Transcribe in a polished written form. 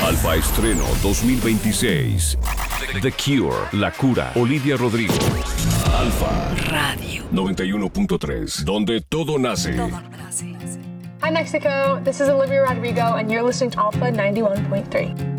Alfa Estreno 2026. The Cure, La Cura, Olivia Rodrigo. Alfa Radio 91.3, donde todo nace. Hi Mexico, this is Olivia Rodrigo and you're listening to Alpha 91.3.